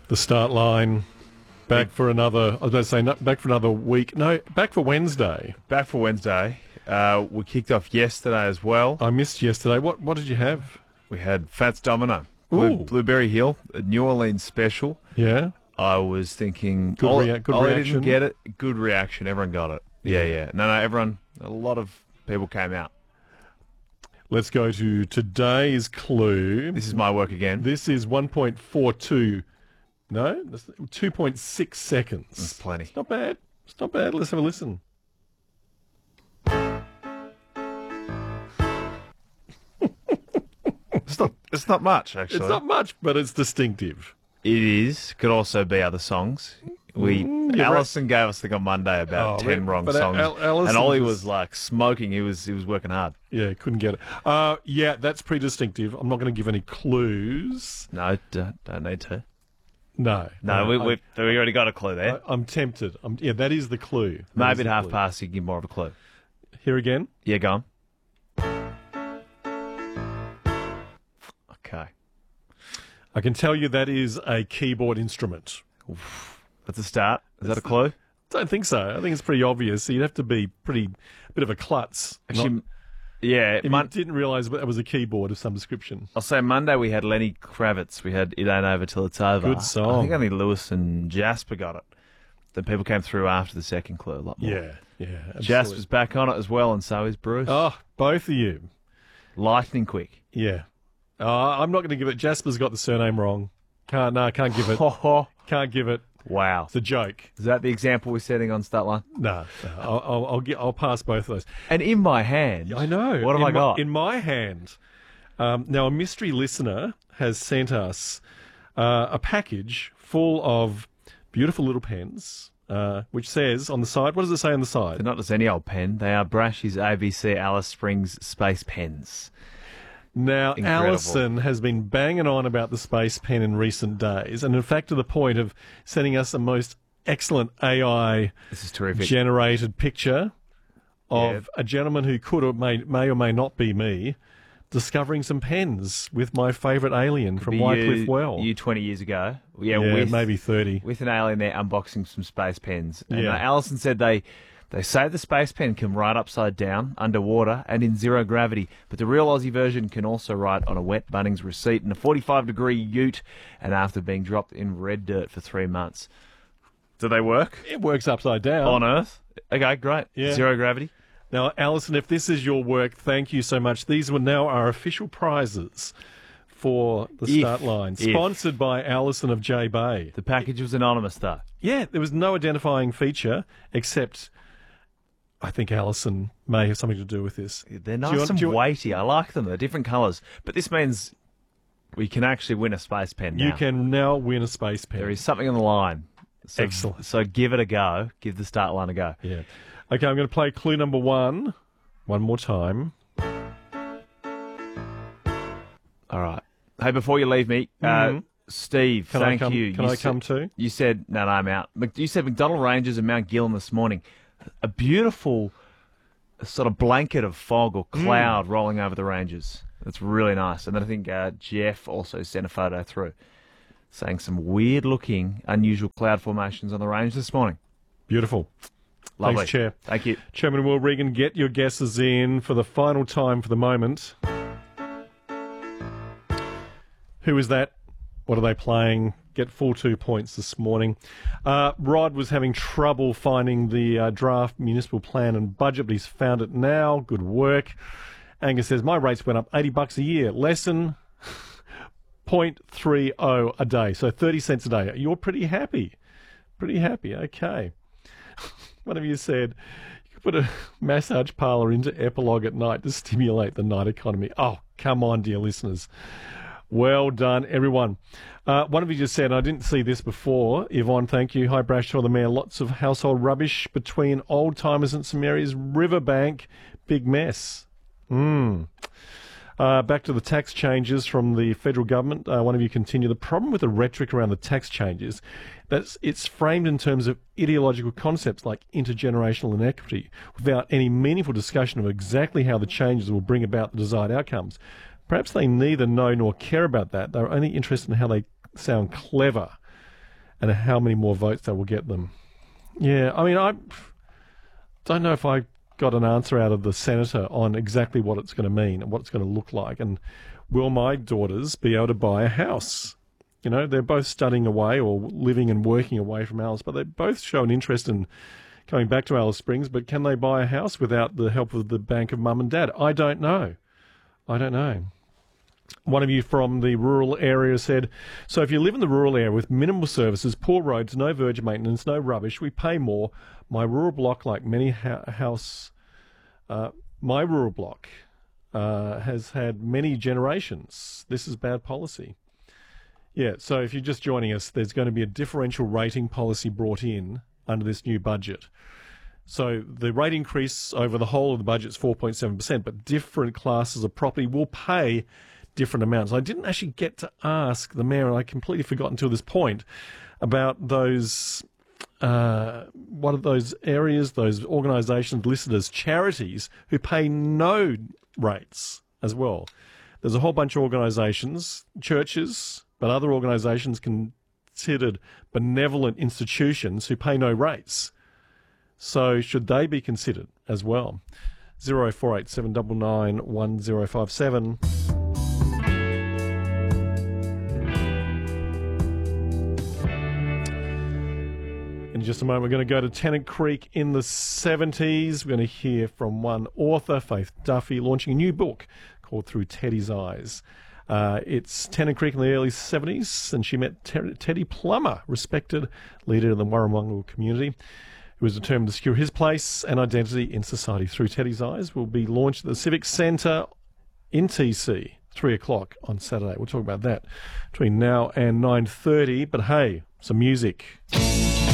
The start line. Back for another, I was about to say, back for another week. No, back for Wednesday. Back for Wednesday. We kicked off yesterday as well. I missed yesterday. What did you have? We had Fats Domino. Ooh. Blueberry Hill, a New Orleans special. Yeah. I was thinking... Good Ollie reaction. didn't get it. Good reaction. Everyone got it. Yeah. No, everyone... A lot of people came out. Let's go to today's clue. This is my work again. This is 1.42. No? That's 2.6 seconds. That's plenty. It's not bad. It's not bad. Let's have a listen. It's not much, actually. It's not much, but it's distinctive. It is. Could also be other songs. Alison gave us, I think, on Monday about 10 wrong songs. And Ollie was like smoking. He was working hard. Yeah, couldn't get it. Yeah, that's pretty distinctive. I'm not going to give any clues. No, don't need to. No. We already got a clue there. I'm tempted. Yeah, that is the clue. Maybe at half past you can give more of a clue. Here again? Yeah, go on. Okay. I can tell you that is a keyboard instrument. Oof. That's a start. Is that a clue? Don't think so. I think it's pretty obvious. So you'd have to be a bit of a klutz. Actually, yeah. I didn't realise that was a keyboard of some description. I'll say Monday we had Lenny Kravitz. We had It Ain't Over Till It's Over. Good song. I think only Lewis and Jasper got it. Then people came through after the second clue a lot more. Yeah, absolutely. Jasper's back on it as well, and so is Bruce. Oh, both of you. Lightning quick. Yeah. I'm not going to give it. Jasper's got the surname wrong. Can't give it. Can't give it. Wow. It's a joke. Is that the example we're setting on start line? No. I'll pass both of those. And in my hand. I know. What have I got? In my hand. Now, a mystery listener has sent us a package full of beautiful little pens, which says on the side, what does it say on the side? They're not just any old pen. They are Brash's ABC Alice Springs Space Pens. Now, Incredible. Alison has been banging on about the space pen in recent days, and in fact to the point of sending us a most excellent AI This is terrific. generated picture of a gentleman who could or may or may not be me discovering some pens with my favourite alien from Wycliffe Well. You 20 years ago. Yeah, maybe 30. With an alien there unboxing some space pens. And Yeah. Alison said they say the space pen can write upside down, underwater, and in zero gravity, but the real Aussie version can also write on a wet Bunnings receipt in a 45-degree ute and after being dropped in red dirt for 3 months. Do they work? It works upside down. On Earth? Okay, great. Yeah. Zero gravity? Now, Alison, if this is your work, thank you so much. These were now our official prizes for the start line, sponsored by Alison of J Bay. The package was anonymous, though. Yeah, there was no identifying feature except I think Alison may have something to do with this. They're nice and weighty. I like them. They're different colours. But this means we can actually win a space pen now. You can now win a space pen. There is something on the line. So, excellent. So give it a go. Give the start line a go. Yeah. Okay, I'm going to play clue number one more time. All right. Hey, before you leave me, Steve, thank you. Can I come too? You said, no, I'm out. You said McDonnell Ranges and Mount Gillen this morning. A beautiful sort of blanket of fog or cloud rolling over the ranges. That's really nice. And then I think Jeff also sent a photo through saying some weird-looking, unusual cloud formations on the range this morning. Beautiful. Lovely. Thanks, Chair. Thank you. Chairman Will Regan, get your guesses in for the final time for the moment. Who is that? What are they playing? Get full 2 points this morning. Rod was having trouble finding the draft municipal plan and budget, but he's found it now. Good work. Angus says, my rates went up $80 a year. Lesson 0.30 a day, so 30 cents a day. You're pretty happy. Pretty happy, okay. One of you said, you could put a massage parlour into Epilogue at night to stimulate the night economy. Oh, come on, dear listeners. Well done, everyone. One of you just said, I didn't see this before. Yvonne, thank you. Hi, Bradshaw, the Mayor. Lots of household rubbish between old-timers and some areas. Riverbank, big mess. Back to the tax changes from the federal government. One of you continue. The problem with the rhetoric around the tax changes, it's framed in terms of ideological concepts like intergenerational inequity without any meaningful discussion of exactly how the changes will bring about the desired outcomes. Perhaps they neither know nor care about that. They're only interested in how they sound clever. and how many more votes that will get them. Yeah, I mean, I don't know if I got an answer out of the senator on exactly what it's going to mean and what it's going to look like, and will my daughters be able to buy a house? You know, they're both studying away or living and working away from Alice, but they both show an interest in coming back to Alice Springs, but can they buy a house without the help of the bank of mum and dad? I don't know. One of you from the rural area said, so if you live in the rural area with minimal services, poor roads, no verge maintenance, no rubbish, we pay more. My rural block, like many my rural block has had many generations. This is bad policy. Yeah, so if you're just joining us, there's going to be a differential rating policy brought in under this new budget. So the rate increase over the whole of the budget is 4.7%, but different classes of property will pay different amounts. I didn't actually get to ask the mayor, and I completely forgot until this point, about those, what are those areas, those organisations listed as charities who pay no rates as well. There's a whole bunch of organisations, churches, but other organisations considered benevolent institutions who pay no rates. So should they be considered as well? 0487 799 1057. In just a moment, we're going to go to Tennant Creek in the 70s. We're going to hear from one author, Faith Duffy, launching a new book called Through Teddy's Eyes. It's Tennant Creek in the early 70s, and she met Teddy Plummer, respected leader in the Warrawonga community, who was determined to secure his place and identity in society. Through Teddy's Eyes will be launched at the Civic Centre in TC, 3 o'clock on Saturday. We'll talk about that between now and 9:30. But hey, some music.